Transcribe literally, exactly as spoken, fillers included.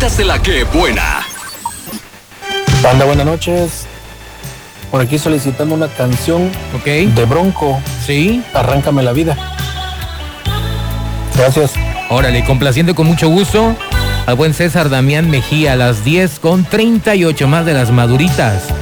Cuentas de la que buena. Banda, buenas noches. Por aquí solicitando una canción Ok. de Bronco. Sí. Arráncame la vida. Gracias. Órale, complaciendo con mucho gusto al buen César Damián Mejía a las diez con treinta y ocho más de las maduritas.